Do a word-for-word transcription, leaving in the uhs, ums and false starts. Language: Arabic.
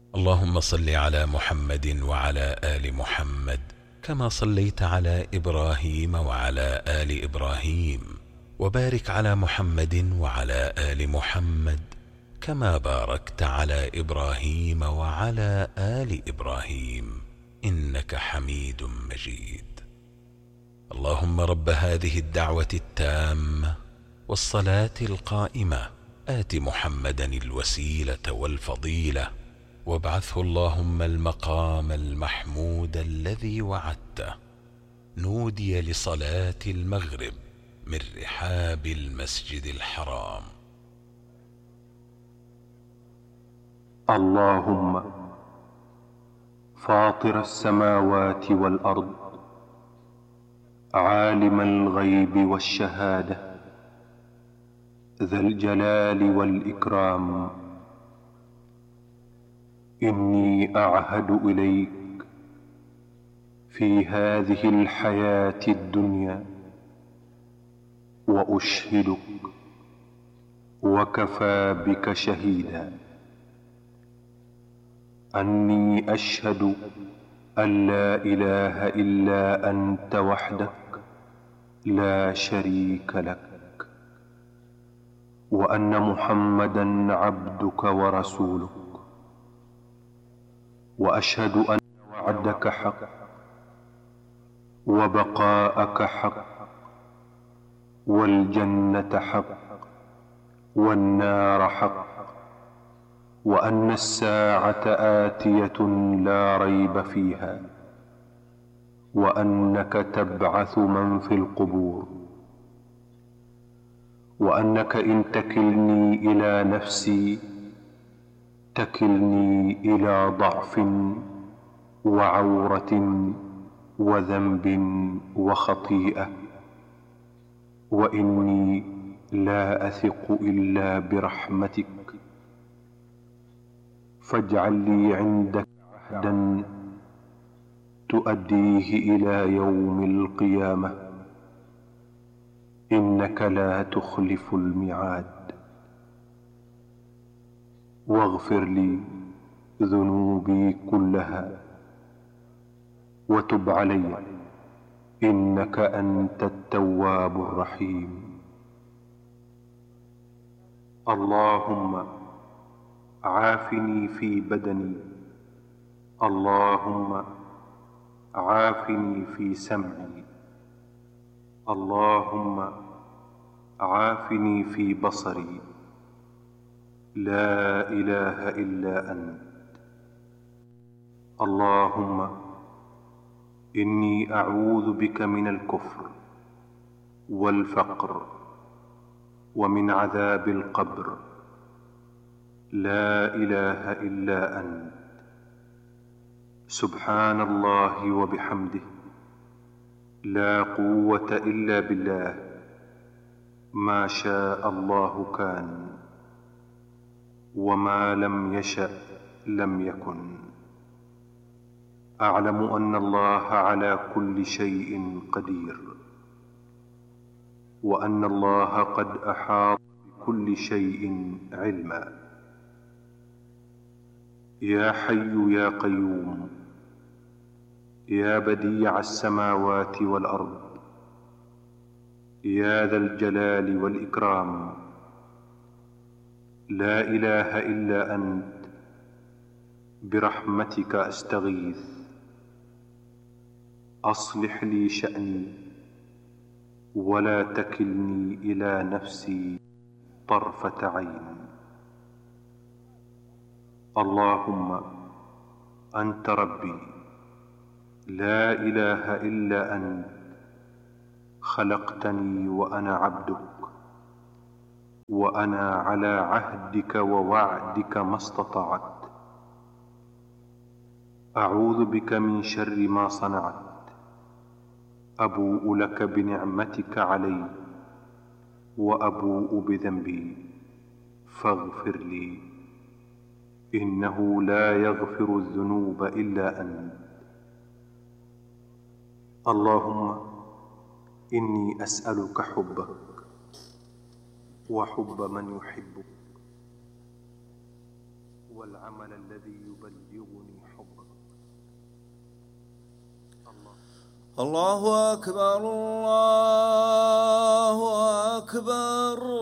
اللهم صل على محمد وعلى آل محمد كما صليت على إبراهيم وعلى آل إبراهيم، وبارك على محمد وعلى آل محمد كما باركت على إبراهيم وعلى آل إبراهيم إنك حميد مجيد. اللهم رب هذه الدعوة التامة والصلاة القائمة آت محمدا الوسيلة والفضيلة وابعثه اللهم المقام المحمود الذي وعدته. نودي لصلاة المغرب من رحاب المسجد الحرام. اللهم فاطر السماوات والأرض، عالم الغيب والشهادة، ذا الجلال والإكرام، إني أعهد إليك في هذه الحياة الدنيا وأشهدك وكفى بك شهيدا أني أشهد أن لا إله إلا أنت وحدك لا شريك لك، وأن محمدا عبدك ورسولك، وأشهد أن وعدك حق وبقاءك حق والجنة حق والنار حق، وأن الساعة آتية لا ريب فيها، وأنك تبعث من في القبور، وأنك إن تكلني إلى نفسي تكلني إلى ضعف وعورة وذنب وخطيئة، وإني لا أثق إلا برحمتك، فاجعل لي عندك عهدا تؤديه إلى يوم القيامة، إنك لا تخلف الميعاد. واغفر لي ذنوبي كلها وتب علي، إنك أنت التواب الرحيم. اللهم عافني في بدني، اللهم عافني في سمعي، اللهم عافني في بصري، لا إله إلا أنت. اللهم إني أعوذ بك من الكفر والفقر ومن عذاب القبر، لا إله إلا أنت. سبحان الله وبحمده، لا قوة إلا بالله، ما شاء الله كان، وما لم يشأ لم يكن. أعلم أن الله على كل شيء قدير، وأن الله قد أحاط بكل شيء علما. يا حي يا قيوم، يا بديع السماوات والأرض، يا ذا الجلال والإكرام، لا إله إلا أنت، برحمتك أستغيث. أصلح لي شأني ولا تكلني إلى نفسي طرفة عين. اللهم أنت ربي، لا إله إلا أنت، خلقتني وأنا عبدك، وأنا على عهدك ووعدك ما استطعت. أعوذ بك من شر ما صنعت، أبوء لك بنعمتك علي وأبوء بذنبي، فاغفر لي، إنه لا يغفر الذنوب إلا أنت. اللهم إني أسألك حبك وحب من يحبك والعمل الذي يبلغني حبك. الله أكبر الله أكبر.